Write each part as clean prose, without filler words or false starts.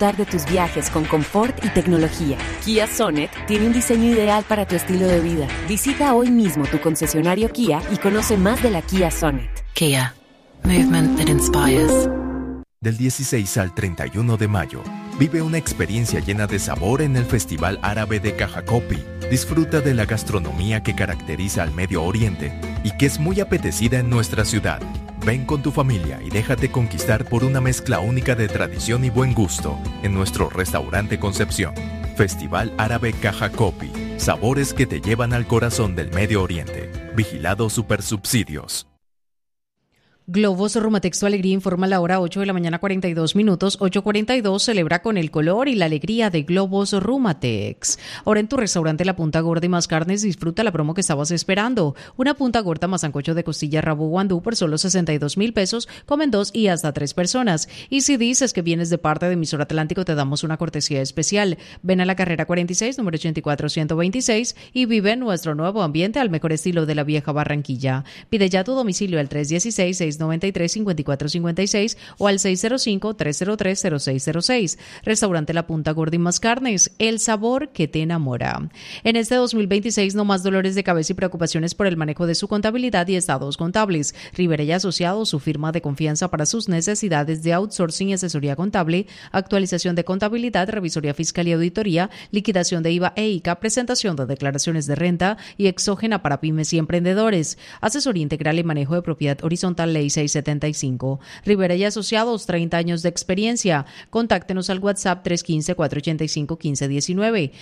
disfrutar de tus viajes con confort y tecnología. Kia Sonet tiene un diseño ideal para tu estilo de vida. Visita hoy mismo tu concesionario Kia y conoce más de la Kia Sonet. Kia. Movement that inspires. Del 16 al 31 de mayo, vive una experiencia llena de sabor en el Festival Árabe de Cajacopi. Disfruta de la gastronomía que caracteriza al Medio Oriente y que es muy apetecida en nuestra ciudad. Ven con tu familia y déjate conquistar por una mezcla única de tradición y buen gusto en nuestro restaurante Concepción. Festival Árabe Cajacopi. Sabores que te llevan al corazón del Medio Oriente. Vigilado Supersubsidios. Globos Rumatex, tu alegría, informa la hora 8 de la mañana 42 minutos. 8:42 celebra con el color y la alegría de Globos Rumatex. Ahora en tu restaurante La Punta Gorda y Más Carnes disfruta la promo que estabas esperando. Una punta gorda más sancocho de costilla rabo guandú por solo 62,000 pesos. Comen 2 y hasta 3 personas. Y si dices que vienes de parte de Emisor Atlántico, te damos una cortesía especial. Ven a la carrera 46, número 84126 y vive nuestro nuevo ambiente al mejor estilo de la vieja Barranquilla. Pide ya tu domicilio al 316-693-5456 o al 605-303-0606. Restaurante La Punta Gorda y Más Carnes, el sabor que te enamora. En este 2026, no más dolores de cabeza y preocupaciones por el manejo de su contabilidad y estados contables. Rivera y Asociados, su firma de confianza para sus necesidades de outsourcing y asesoría contable, actualización de contabilidad, revisoría fiscal y auditoría, liquidación de IVA e ICA, presentación de declaraciones de renta y exógena para pymes y emprendedores. Asesoría integral y manejo de propiedad horizontal, Ley 675. Rivera y Asociados, 30 años de experiencia. Contáctenos al WhatsApp 315-485-1519.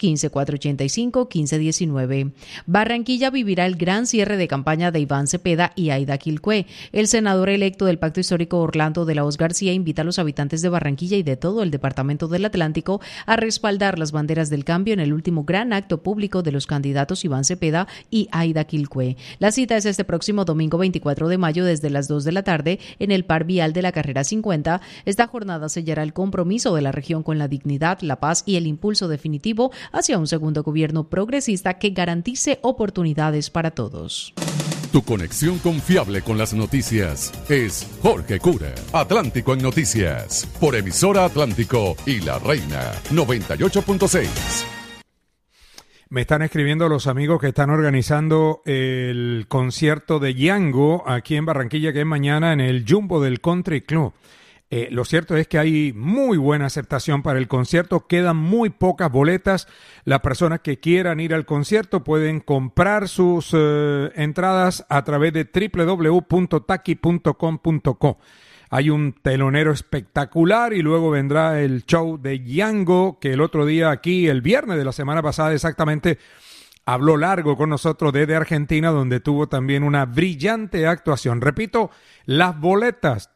315-485-1519. Barranquilla vivirá el gran cierre de campaña de Iván Cepeda y Aida Quilcué. El senador electo del Pacto Histórico Orlando de la Hoz García invita a los habitantes de Barranquilla y de todo el departamento del Atlántico a respaldar las banderas del cambio en el último gran acto público de los candidatos Iván Cepeda y Aida Quilcué. La cita es este próximo domingo 24 de mayo desde las 2 de la tarde en el Par Vial de la Carrera 50. Esta jornada sellará el compromiso de la región con la dignidad, la paz y el impulso definitivo hacia un segundo gobierno progresista que garantice oportunidades para todos. Tu conexión confiable con las noticias es Jorge Cura, Atlántico en Noticias, por Emisora Atlántico y La Reina 98.6. Me están escribiendo los amigos que están organizando el concierto de Django aquí en Barranquilla, que es mañana en el Jumbo del Country Club. Lo cierto es que hay muy buena aceptación para el concierto, quedan muy pocas boletas. Las personas que quieran ir al concierto pueden comprar sus entradas a través de www.taki.com.co. Hay un telonero espectacular y luego vendrá el show de Django, que el otro día aquí, el viernes de la semana pasada exactamente, habló largo con nosotros desde Argentina, donde tuvo también una brillante actuación. Repito, las boletas,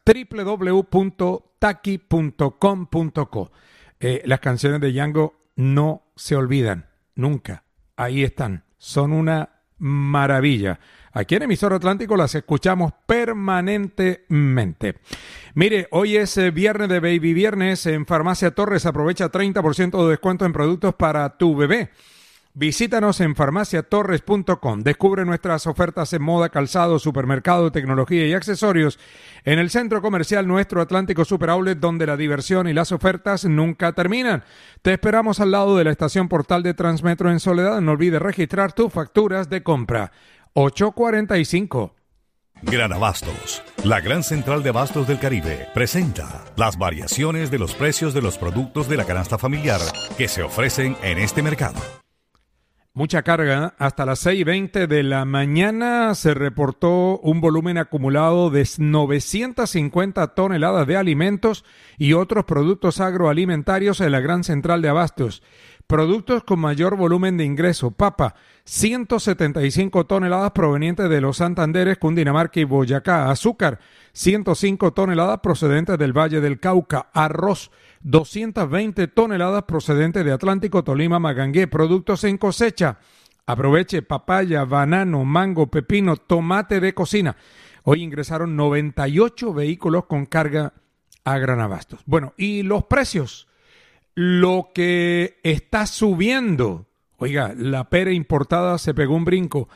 www.taki.com.co. Las canciones de Django no se olvidan, nunca. Ahí están, son una maravilla. Aquí en Emisor Atlántico las escuchamos permanentemente. Mire, hoy es viernes de Baby Viernes. En Farmacia Torres aprovecha 30% de descuento en productos para tu bebé. Visítanos en farmaciatorres.com. Descubre nuestras ofertas en moda, calzado, supermercado, tecnología y accesorios en el centro comercial Nuestro Atlántico Super Outlet, donde la diversión y las ofertas nunca terminan. Te esperamos al lado de la estación Portal de Transmetro en Soledad. No olvides registrar tus facturas de compra. 845. Gran Abastos, la gran central de abastos del Caribe, presenta las variaciones de los precios de los productos de la canasta familiar que se ofrecen en este mercado. Mucha carga. Hasta las 6:20 de la mañana se reportó un volumen acumulado de 950 toneladas de alimentos y otros productos agroalimentarios en la gran central de abastos. Productos con mayor volumen de ingreso: papa, 175 toneladas provenientes de los Santanderes, Cundinamarca y Boyacá; azúcar, 105 toneladas procedentes del Valle del Cauca; arroz, 220 toneladas procedentes de Atlántico, Tolima, Magangué; productos en cosecha: aproveche, papaya, banano, mango, pepino, tomate de cocina. Hoy ingresaron 98 vehículos con carga a Gran Abastos. Bueno, y los precios. Lo que está subiendo, oiga, la pera importada se pegó un brinco.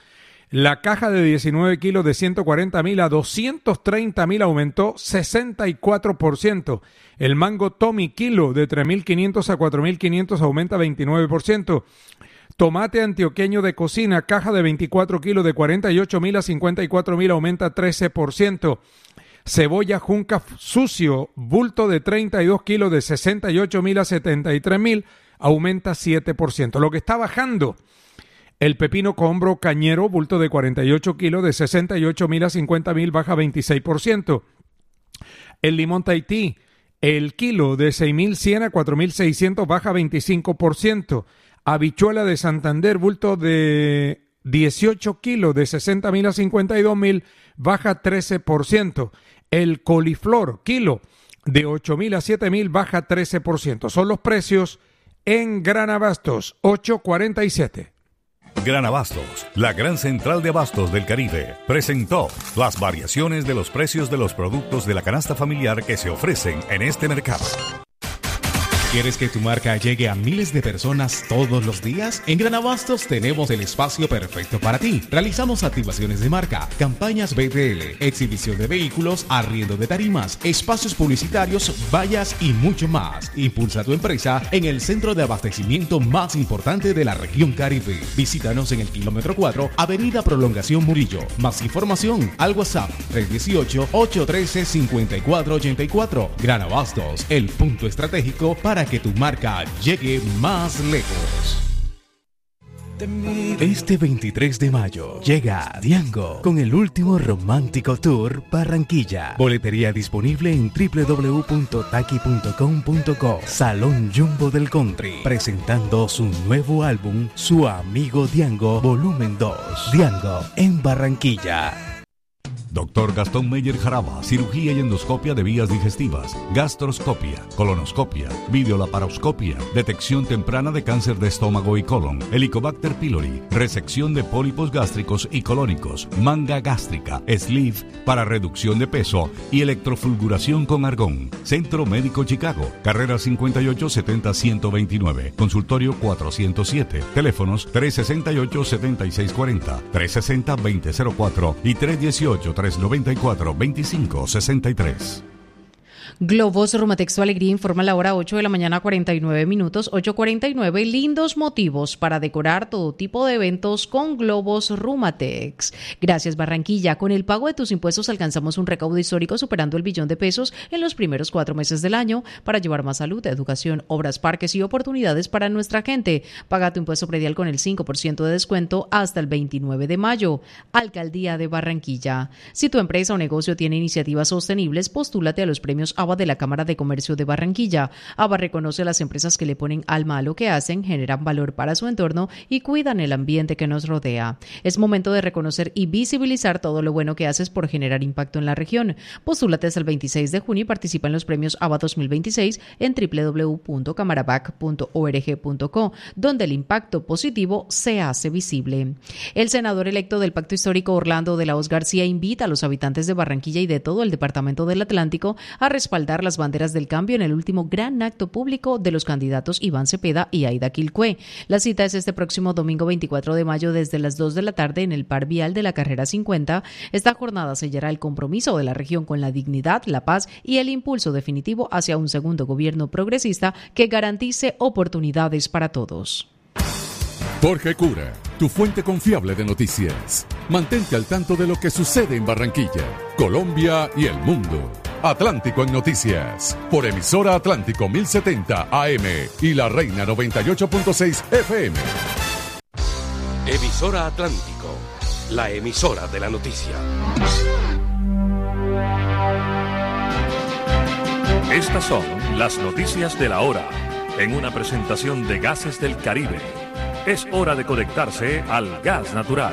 La caja de 19 kilos de 140.000 a 230.000 aumentó 64%. El mango Tommy kilo de 3.500 a 4.500 aumenta 29%. Tomate antioqueño de cocina, caja de 24 kilos de 48.000 a 54.000 aumenta 13%. Cebolla junca sucio, bulto de 32 kilos de 68.000 a 73.000 aumenta 7%. Lo que está bajando, el pepino cohombro cañero, bulto de 48 kilos de 68.000 a 50.000 baja 26%. El limón Tahití, el kilo de 6.100 a 4.600 baja 25%. Habichuela de Santander, bulto de 18 kilos de 60.000 a 52.000 baja 13%. El coliflor, kilo de 8.000 a 7.000 baja 13%. Son los precios en Gran Abastos, 847. Gran Abastos, la gran central de abastos del Caribe, presentó las variaciones de los precios de los productos de la canasta familiar que se ofrecen en este mercado. ¿Quieres que tu marca llegue a miles de personas todos los días? En Gran Abastos tenemos el espacio perfecto para ti. Realizamos activaciones de marca, campañas BTL, exhibición de vehículos, arriendo de tarimas, espacios publicitarios, vallas y mucho más. Impulsa tu empresa en el centro de abastecimiento más importante de la región Caribe. Visítanos en el kilómetro 4, Avenida Prolongación Murillo. Más información al WhatsApp 318-813-5484. Gran Abastos, el punto estratégico para que tu marca llegue más lejos. Este 23 de mayo llega Diango con el último romántico tour Barranquilla. Boletería disponible en www.taki.com.co. Salón Jumbo del Country, presentando su nuevo álbum Su Amigo Diango Volumen 2. Diango en Barranquilla. Dr. Gastón Meyer Jaraba, cirugía y endoscopia de vías digestivas, gastroscopia, colonoscopia, videolaparoscopia, detección temprana de cáncer de estómago y colon, Helicobacter pylori, resección de pólipos gástricos y colónicos, manga gástrica, sleeve para reducción de peso y electrofulguración con argón. Centro Médico Chicago, carrera 5870-129, consultorio 407, teléfonos 368-7640, 360-2004 y 318-394-2563. Globos Rumatex Tu Alegría informa la hora 8 de la mañana 49 minutos, 8:49. Lindos motivos para decorar todo tipo de eventos con Globos Rumatex. Gracias Barranquilla. Con el pago de tus impuestos alcanzamos un recaudo histórico superando el billón de pesos en los primeros 4 meses del año para llevar más salud, educación, obras, parques y oportunidades para nuestra gente. Paga tu impuesto predial con el 5% de descuento hasta el 29 de mayo. Alcaldía de Barranquilla. Si tu empresa o negocio tiene iniciativas sostenibles, postúlate a los premios ABA de la Cámara de Comercio de Barranquilla. ABA reconoce a las empresas que le ponen alma a lo que hacen, generan valor para su entorno y cuidan el ambiente que nos rodea. Es momento de reconocer y visibilizar todo lo bueno que haces por generar impacto en la región. Postúlate hasta el 26 de junio y participa en los premios ABA 2026 en www.camarabac.org.co, donde el impacto positivo se hace visible. El senador electo del Pacto Histórico Orlando de la Hoz García invita a los habitantes de Barranquilla y de todo el departamento del Atlántico a respaldar las banderas del cambio en el último gran acto público de los candidatos Iván Cepeda y Aida Quilcué. La cita es este próximo domingo 24 de mayo desde las 2 de la tarde en el par vial de la carrera 50. Esta jornada sellará el compromiso de la región con la dignidad, la paz y el impulso definitivo hacia un segundo gobierno progresista que garantice oportunidades para todos. Jorge Cura, tu fuente confiable de noticias. Mantente al tanto de lo que sucede en Barranquilla, Colombia y el mundo. Atlántico en Noticias, por emisora Atlántico 1070 AM y La Reina 98.6 FM. Emisora Atlántico, la emisora de la noticia. Estas son las noticias de la hora, en una presentación de Gases del Caribe. Es hora de conectarse al gas natural.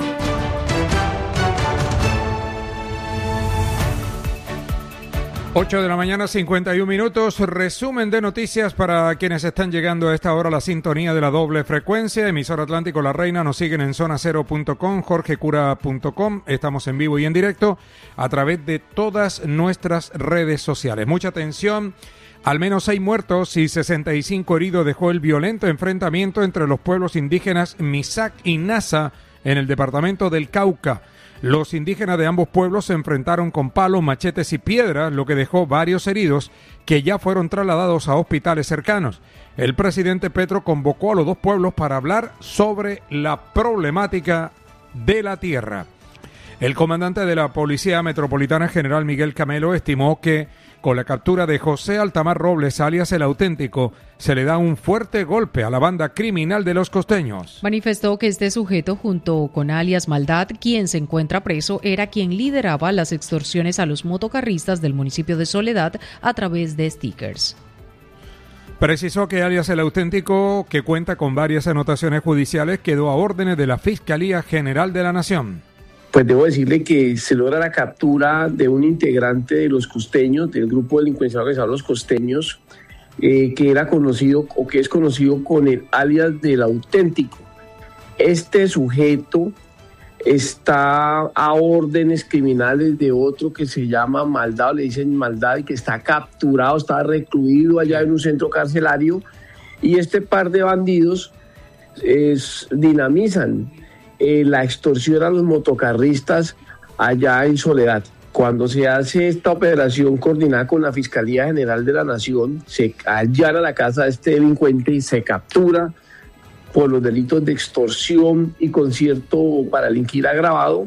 8 de la mañana, 51 minutos. Resumen de noticias para quienes están llegando a esta hora a la sintonía de la doble frecuencia. Emisora Atlántico La Reina, nos siguen en zonacero.com, jorgecura.com. Estamos en vivo y en directo a través de todas nuestras redes sociales. Mucha atención. Al menos 6 muertos y 65 heridos dejó el violento enfrentamiento entre los pueblos indígenas Misak y Nasa en el departamento del Cauca. Los indígenas de ambos pueblos se enfrentaron con palos, machetes y piedras, lo que dejó varios heridos que ya fueron trasladados a hospitales cercanos. El presidente Petro convocó a los dos pueblos para hablar sobre la problemática de la tierra. El comandante de la Policía Metropolitana, general Miguel Camelo, estimó que con la captura de José Altamar Robles, alias El Auténtico, se le da un fuerte golpe a la banda criminal de los costeños. Manifestó que este sujeto, junto con alias Maldad, quien se encuentra preso, era quien lideraba las extorsiones a los motocarristas del municipio de Soledad a través de stickers. Precisó que alias El Auténtico, que cuenta con varias anotaciones judiciales, quedó a órdenes de la Fiscalía General de la Nación. Pues debo decirle que se logra la captura de un integrante de los costeños, del grupo delincuencial organizado Los Costeños, que era conocido o que es conocido con el alias del Auténtico. Este sujeto está a órdenes criminales de otro que se llama Maldad, le dicen Maldad, y que está capturado, está recluido allá en un centro carcelario, y este par de bandidos dinamizan la extorsión a los motocarristas allá en Soledad. Cuando se hace esta operación coordinada con la Fiscalía General de la Nación, se allana la casa de este delincuente y se captura por los delitos de extorsión y concierto para delinquir agravado.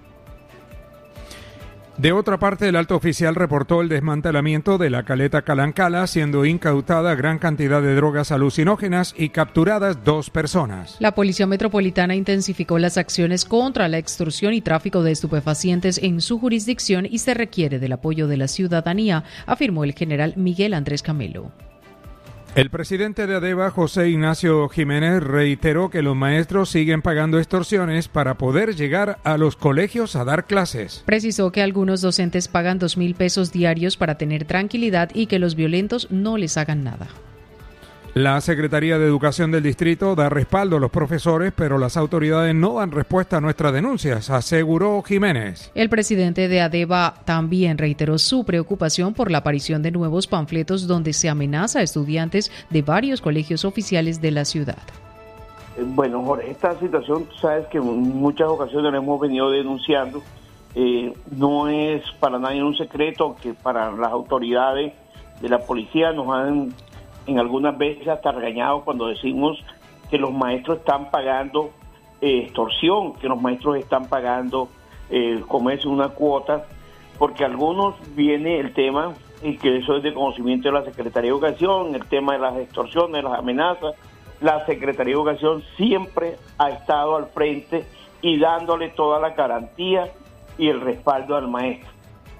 De otra parte, el alto oficial reportó el desmantelamiento de la caleta Calancala, siendo incautada gran cantidad de drogas alucinógenas y capturadas 2 personas. La Policía Metropolitana intensificó las acciones contra la extorsión y tráfico de estupefacientes en su jurisdicción y se requiere del apoyo de la ciudadanía, afirmó el general Miguel Andrés Camelo. El presidente de ADEVA, José Ignacio Jiménez, reiteró que los maestros siguen pagando extorsiones para poder llegar a los colegios a dar clases. Precisó que algunos docentes pagan 2.000 pesos diarios para tener tranquilidad y que los violentos no les hagan nada. La Secretaría de Educación del Distrito da respaldo a los profesores, pero las autoridades no dan respuesta a nuestras denuncias, aseguró Jiménez. El presidente de ADEVA también reiteró su preocupación por la aparición de nuevos panfletos donde se amenaza a estudiantes de varios colegios oficiales de la ciudad. Bueno, Jorge, esta situación, tú sabes que en muchas ocasiones la hemos venido denunciando. No es para nadie un secreto que para las autoridades de la policía nos han en algunas veces hasta regañado cuando decimos que los maestros están pagando extorsión, que los maestros están pagando como es una cuota, porque a algunos viene el tema, y que eso es de conocimiento de la Secretaría de Educación, el tema de las extorsiones, las amenazas. La Secretaría de Educación siempre ha estado al frente y dándole toda la garantía y el respaldo al maestro.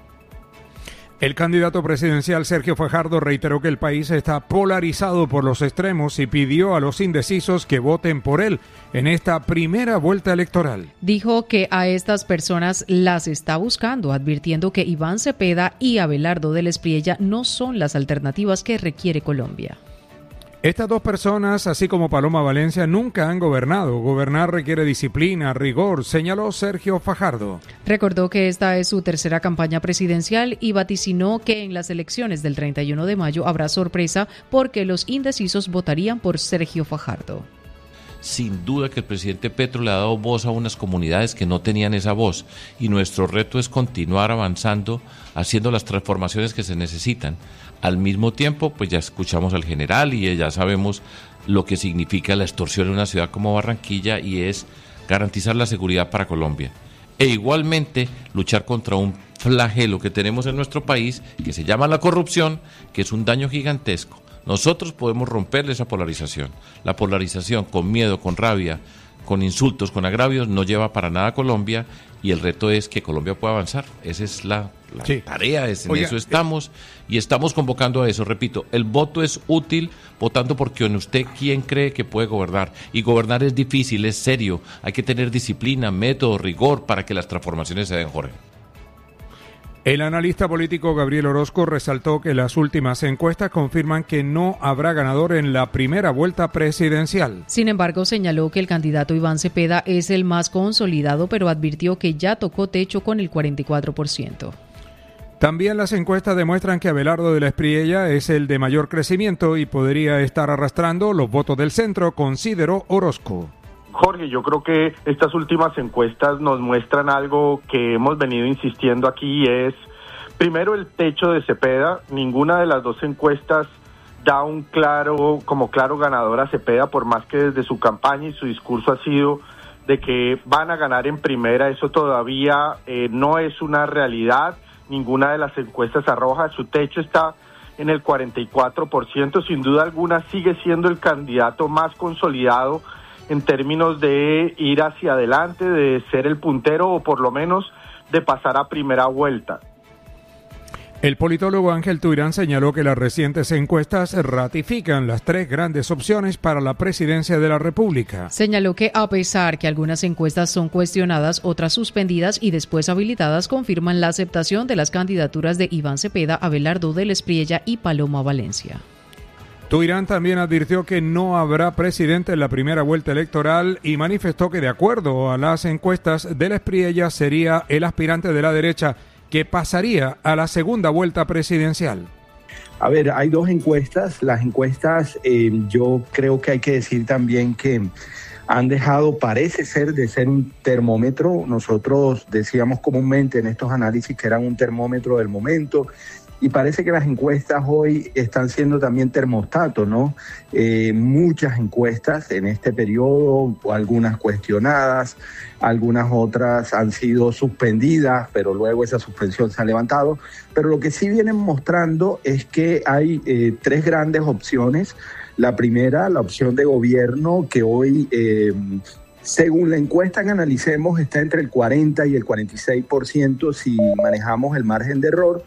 El candidato presidencial Sergio Fajardo reiteró que el país está polarizado por los extremos y pidió a los indecisos que voten por él en esta primera vuelta electoral. Dijo que a estas personas las está buscando, advirtiendo que Iván Cepeda y Abelardo del Espriella no son las alternativas que requiere Colombia. Estas 2 personas, así como Paloma Valencia, nunca han gobernado. Gobernar requiere disciplina, rigor, señaló Sergio Fajardo. Recordó que esta es su tercera campaña presidencial y vaticinó que en las elecciones del 31 de mayo habrá sorpresa porque los indecisos votarían por Sergio Fajardo. Sin duda que el presidente Petro le ha dado voz a unas comunidades que no tenían esa voz y nuestro reto es continuar avanzando, haciendo las transformaciones que se necesitan. Al mismo tiempo, pues ya escuchamos al general y ya sabemos lo que significa la extorsión en una ciudad como Barranquilla y es garantizar la seguridad para Colombia. E igualmente luchar contra un flagelo que tenemos en nuestro país que se llama la corrupción, que es un daño gigantesco. Nosotros podemos romperle esa polarización. La polarización con miedo, con rabia, con insultos, con agravios, no lleva para nada a Colombia y el reto es que Colombia pueda avanzar. Esa es la tarea, en eso estamos y estamos convocando a eso. Repito, el voto es útil votando porque en usted quién cree que puede gobernar. Y gobernar es difícil, es serio. Hay que tener disciplina, método, rigor para que las transformaciones se den, Jorge. El analista político Gabriel Orozco resaltó que las últimas encuestas confirman que no habrá ganador en la primera vuelta presidencial. Sin embargo, señaló que el candidato Iván Cepeda es el más consolidado, pero advirtió que ya tocó techo con el 44%. También las encuestas demuestran que Abelardo del Espriella es el de mayor crecimiento y podría estar arrastrando los votos del centro, consideró Orozco. Jorge, yo creo que estas últimas encuestas nos muestran algo que hemos venido insistiendo aquí, es primero el techo de Cepeda. Ninguna de las dos encuestas da como claro ganador a Cepeda, por más que desde su campaña y su discurso ha sido de que van a ganar en primera. Eso todavía no es una realidad. Ninguna de las encuestas arroja. Su techo está en el 44%. Sin duda alguna sigue siendo el candidato más consolidado en términos de ir hacia adelante, de ser el puntero o por lo menos de pasar a primera vuelta. El politólogo Ángel Tuirán señaló que las recientes encuestas ratifican las tres grandes opciones para la presidencia de la República. Señaló que a pesar que algunas encuestas son cuestionadas, otras suspendidas y después habilitadas, confirman la aceptación de las candidaturas de Iván Cepeda, Abelardo del Espriella y Paloma Valencia. Tuirán también advirtió que no habrá presidente en la primera vuelta electoral y manifestó que de acuerdo a las encuestas del Espriella sería el aspirante de la derecha que pasaría a la segunda vuelta presidencial. A ver, hay dos encuestas. Las encuestas yo creo que hay que decir también que han dejado, parece ser, de ser un termómetro. Nosotros decíamos comúnmente en estos análisis que eran un termómetro del momento. Y parece que las encuestas hoy están siendo también termostato, ¿no? Muchas encuestas en este periodo, algunas cuestionadas, algunas otras han sido suspendidas, pero luego esa suspensión se ha levantado. Pero lo que sí vienen mostrando es que hay tres grandes opciones. La primera, la opción de gobierno, que hoy, según la encuesta que analicemos, está entre el 40 y el 46% si manejamos el margen de error.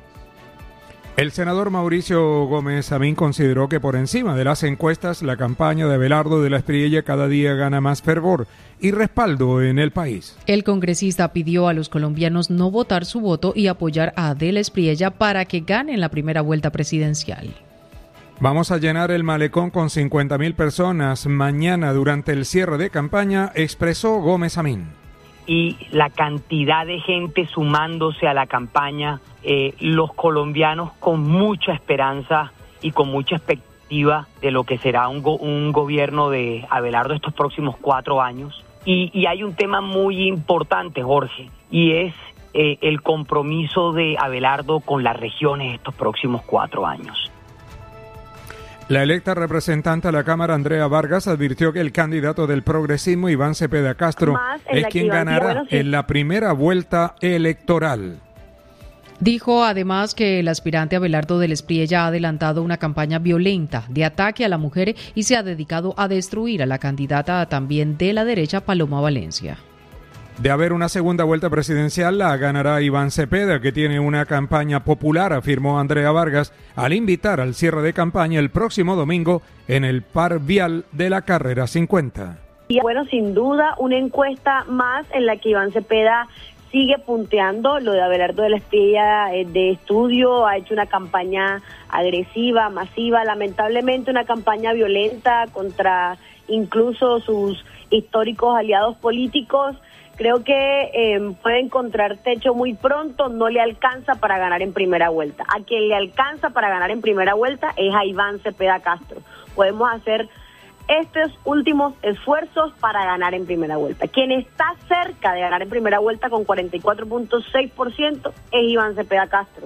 El senador Mauricio Gómez Samín consideró que por encima de las encuestas la campaña de Abelardo de la Espriella cada día gana más fervor y respaldo en el país. El congresista pidió a los colombianos no votar su voto y apoyar a de la Espriella para que gane en la primera vuelta presidencial. Vamos a llenar el malecón con 50,000 personas mañana durante el cierre de campaña, expresó Gómez Samín. Y la cantidad de gente sumándose a la campaña, los colombianos con mucha esperanza y con mucha expectativa de lo que será un gobierno de Abelardo estos próximos 4 años. Y hay un tema muy importante, Jorge, y es el compromiso de Abelardo con las regiones estos próximos 4 años. La electa representante a la Cámara, Andrea Vargas, advirtió que el candidato del progresismo, Iván Cepeda Castro, es quien ganará en la primera vuelta electoral. Dijo además que el aspirante Abelardo del Espriella ha adelantado una campaña violenta de ataque a la mujer y se ha dedicado a destruir a la candidata también de la derecha, Paloma Valencia. De haber una segunda vuelta presidencial, la ganará Iván Cepeda, que tiene una campaña popular, afirmó Andrea Vargas, al invitar al cierre de campaña el próximo domingo en el par vial de la Carrera 50. Y bueno, sin duda, una encuesta más en la que Iván Cepeda sigue punteando. Lo de Abelardo de la Espriella de estudio, ha hecho una campaña agresiva, masiva, lamentablemente una campaña violenta contra incluso sus históricos aliados políticos. Creo que puede encontrar techo muy pronto, no le alcanza para ganar en primera vuelta. A quien le alcanza para ganar en primera vuelta es a Iván Cepeda Castro. Podemos hacer estos últimos esfuerzos para ganar en primera vuelta. Quien está cerca de ganar en primera vuelta con 44.6% es Iván Cepeda Castro.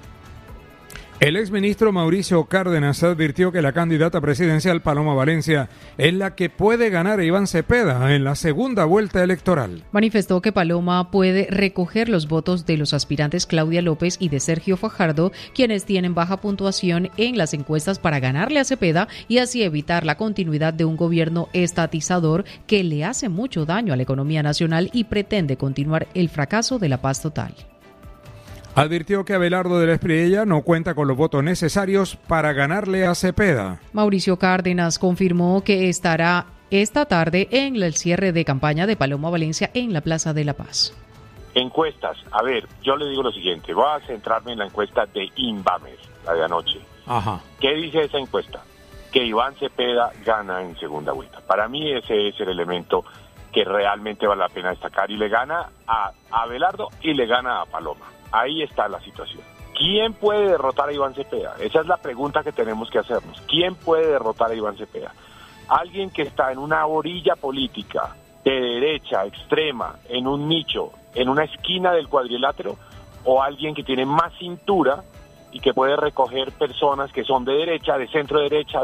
El exministro Mauricio Cárdenas advirtió que la candidata presidencial Paloma Valencia es la que puede ganar a Iván Cepeda en la segunda vuelta electoral. Manifestó que Paloma puede recoger los votos de los aspirantes Claudia López y de Sergio Fajardo, quienes tienen baja puntuación en las encuestas, para ganarle a Cepeda y así evitar la continuidad de un gobierno estatizador que le hace mucho daño a la economía nacional y pretende continuar el fracaso de la paz total. Advirtió que Abelardo de la Espriella no cuenta con los votos necesarios para ganarle a Cepeda. Mauricio Cárdenas confirmó que estará esta tarde en el cierre de campaña de Paloma Valencia en la Plaza de la Paz. Encuestas. A ver, yo le digo lo siguiente. Voy a centrarme en la encuesta de Inbamer, la de anoche. Ajá. ¿Qué dice esa encuesta? Que Iván Cepeda gana en segunda vuelta. Para mí ese es el elemento que realmente vale la pena destacar. Y le gana a Abelardo y le gana a Paloma. Ahí está la situación. ¿Quién puede derrotar a Iván Cepeda? Esa es la pregunta que tenemos que hacernos. ¿Quién puede derrotar a Iván Cepeda? Alguien que está en una orilla política de derecha, extrema, en un nicho, en una esquina del cuadrilátero, o alguien que tiene más cintura y que puede recoger personas que son de derecha, de centro,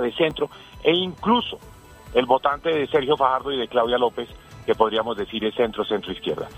e incluso el votante de Sergio Fajardo y de Claudia López, que podríamos decir es centro-izquierda.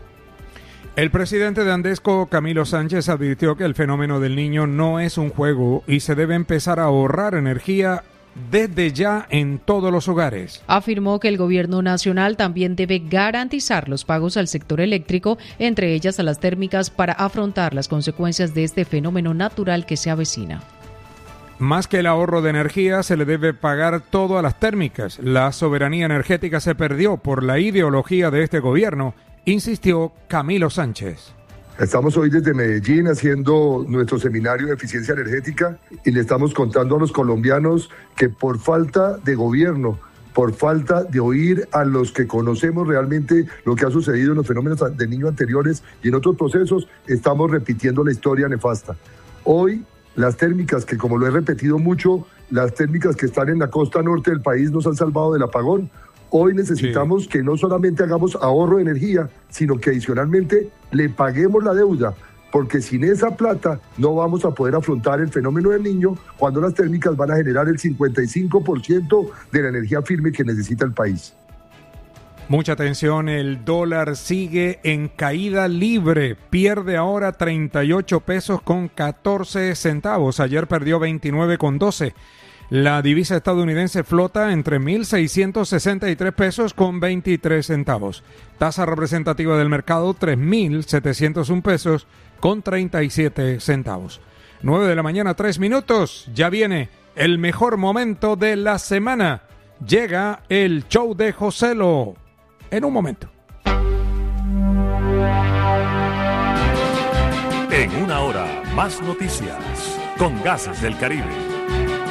El presidente de Andesco, Camilo Sánchez, advirtió que el fenómeno del Niño no es un juego y se debe empezar a ahorrar energía desde ya en todos los hogares. Afirmó que el gobierno nacional también debe garantizar los pagos al sector eléctrico, entre ellas a las térmicas, para afrontar las consecuencias de este fenómeno natural que se avecina. Más que el ahorro de energía, se le debe pagar todo a las térmicas. La soberanía energética se perdió por la ideología de este gobierno, insistió Camilo Sánchez. Estamos hoy desde Medellín haciendo nuestro seminario de eficiencia energética y le estamos contando a los colombianos que por falta de gobierno, por falta de oír a los que conocemos realmente lo que ha sucedido en los fenómenos del Niño anteriores y en otros procesos, estamos repitiendo la historia nefasta. Hoy las térmicas, que como lo he repetido mucho, las térmicas que están en la costa norte del país nos han salvado del apagón. Hoy necesitamos que no solamente hagamos ahorro de energía, sino que adicionalmente le paguemos la deuda, porque sin esa plata no vamos a poder afrontar el fenómeno del Niño cuando las térmicas van a generar el 55% de la energía firme que necesita el país. Mucha atención, el dólar sigue en caída libre, pierde ahora 38 pesos con 14 centavos, ayer perdió 29,12. La divisa estadounidense flota entre 1.663 pesos con 23 centavos. Tasa representativa del mercado 3.701 pesos con 37 centavos. 9 de la mañana, 3 minutos. Ya viene el mejor momento de la semana. Llega el show de Joselo. En un momento. En una hora, más noticias con Gases del Caribe.